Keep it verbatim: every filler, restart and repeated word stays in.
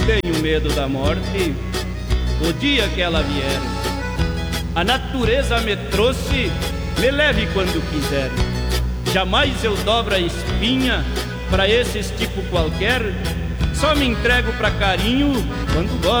tenho medo da morte o dia que ela vier. A natureza me trouxe, me leve quando quiser. Jamais eu dobro a espinha pra esses tipo qualquer. Só me entrego pra carinho quando gosto.